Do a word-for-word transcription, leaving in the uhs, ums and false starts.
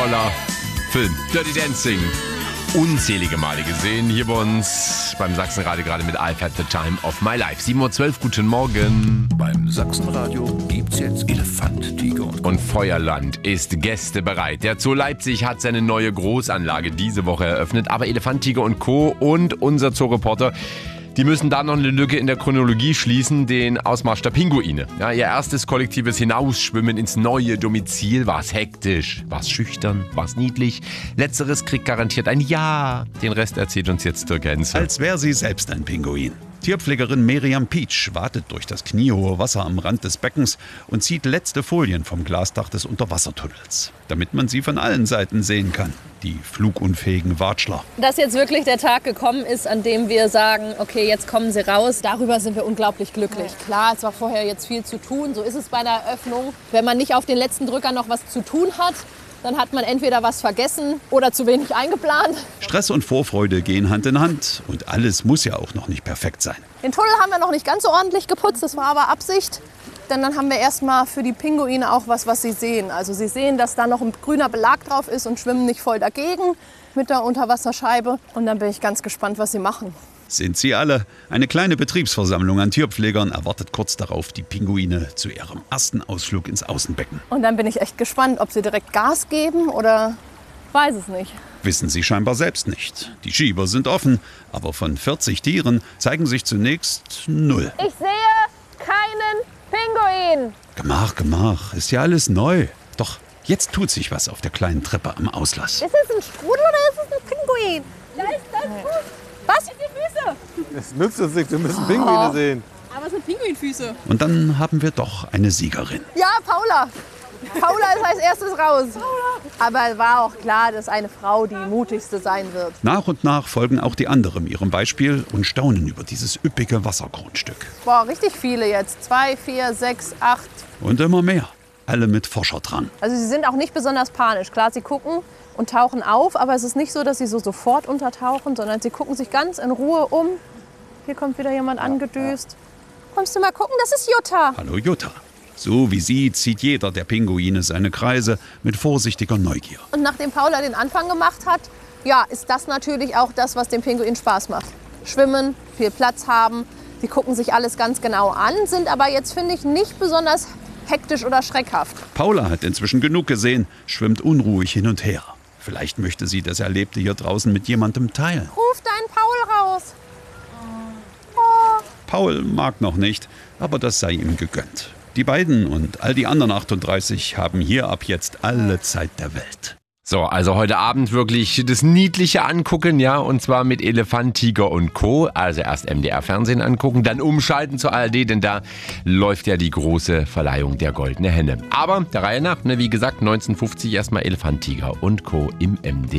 Paula. Film Dirty Dancing. Unzählige Male gesehen hier bei uns beim Sachsenradio, gerade mit I've Had the Time of My Life. sieben Uhr zwölf, guten Morgen. Beim Sachsenradio gibt's jetzt Elefant, Tiger und Und Feuerland ist gästebereit. Der Zoo Leipzig hat seine neue Großanlage diese Woche eröffnet. Aber Elefant, Tiger und Co. und unser Zoo-Reporter, die müssen da noch eine Lücke in der Chronologie schließen, den Ausmarsch der Pinguine. Ja, ihr erstes kollektives Hinausschwimmen ins neue Domizil. War es hektisch? War es schüchtern? War es niedlich? Letzteres kriegt garantiert ein Ja. Den Rest erzählt uns jetzt Dirk Henze. als wäre sie selbst ein Pinguin. Tierpflegerin Miriam Pietsch wartet durch das kniehohe Wasser am Rand des Beckens und zieht letzte Folien vom Glasdach des Unterwassertunnels, damit man sie von allen Seiten sehen kann, die flugunfähigen Watschler. Dass jetzt wirklich der Tag gekommen ist, an dem wir sagen, okay, jetzt kommen sie raus, darüber sind wir unglaublich glücklich. Klar, es war vorher jetzt viel zu tun, so ist es bei der Eröffnung. Wenn man nicht auf den letzten Drücker noch was zu tun hat, dann hat man entweder was vergessen oder zu wenig eingeplant. Stress und Vorfreude gehen Hand in Hand und alles muss ja auch noch nicht perfekt sein. Den Tunnel haben wir noch nicht ganz so ordentlich geputzt, das war aber Absicht. Denn dann haben wir erstmal für die Pinguine auch was, was sie sehen. Also sie sehen, dass da noch ein grüner Belag drauf ist und schwimmen nicht voll dagegen mit der Unterwasserscheibe. Und dann bin ich ganz gespannt, was sie machen. Sind sie alle. Eine kleine Betriebsversammlung an Tierpflegern erwartet kurz darauf die Pinguine zu ihrem ersten Ausflug ins Außenbecken. Und dann bin ich echt gespannt, ob sie direkt Gas geben oder weiß es nicht. Wissen sie scheinbar selbst nicht. Die Schieber sind offen, aber von vierzig Tieren zeigen sich zunächst null. Ich sehe keinen Pinguin. Gemach, gemach, ist ja alles neu. Doch jetzt tut sich was auf der kleinen Treppe am Auslass. Ist es ein Strudel oder ist es ein Pinguin? Da ist das Fuß. Was? Die Füße. Es nützt uns nichts, wir müssen Pinguine sehen. Aber es sind Pinguinfüße. Und dann haben wir doch eine Siegerin. Ja, Paula. Paula ist als erstes raus. Aber war auch klar, dass eine Frau die mutigste sein wird. Nach und nach folgen auch die anderen ihrem Beispiel und staunen über dieses üppige Wassergrundstück. Boah, richtig viele jetzt. Zwei, vier, sechs, acht. Und immer mehr. Alle mit Forscherdrang. Also sie sind auch nicht besonders panisch. Klar, sie gucken und tauchen auf, aber es ist nicht so, dass sie so sofort untertauchen, sondern sie gucken sich ganz in Ruhe um. Hier kommt wieder jemand angedüst. Kommst du mal gucken? Das ist Jutta. Hallo Jutta. So wie sie zieht jeder der Pinguine seine Kreise mit vorsichtiger Neugier. Und nachdem Paula den Anfang gemacht hat, ja, ist das natürlich auch das, was dem Pinguin Spaß macht. Schwimmen, viel Platz haben. Sie gucken sich alles ganz genau an, sind aber jetzt, finde ich, nicht besonders hektisch oder schreckhaft. Paula hat inzwischen genug gesehen, schwimmt unruhig hin und her. Vielleicht möchte sie das Erlebte hier draußen mit jemandem teilen. Ruf deinen Paul raus. Paul mag noch nicht, aber das sei ihm gegönnt. Die beiden und all die anderen achtunddreißig haben hier ab jetzt alle Zeit der Welt. So, also heute Abend wirklich das Niedliche angucken, ja, und zwar mit Elefant, Tiger und Co. Also erst M D R-Fernsehen angucken, dann umschalten zur A R D, denn da läuft ja die große Verleihung der Goldene Henne. Aber der Reihe nach, ne, wie gesagt, neunzehnhundertfünfzig erstmal Elefant, Tiger und Co. im M D R.